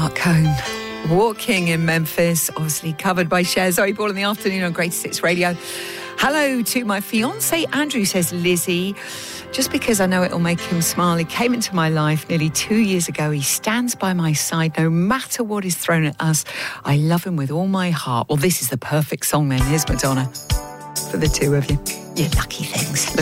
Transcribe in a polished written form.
Mark Cohn. Walking in Memphis, obviously covered by Cher. Zoe Ball in the afternoon on Great Six Radio. Hello to my fiancé Andrew, says Lizzie. Just because I know it'll make him smile, he came into my life nearly 2 years ago. He stands by my side no matter what is thrown at us. I love him with all my heart. Well, this is the perfect song then. Here's Madonna for the two of you. You lucky things.